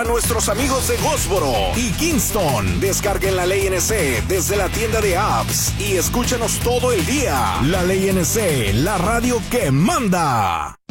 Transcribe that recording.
para nuestros amigos de Goldsboro y Kingston. Descarguen La Ley NC desde la tienda de apps y escúchanos todo el día. La Ley NC, la radio que manda.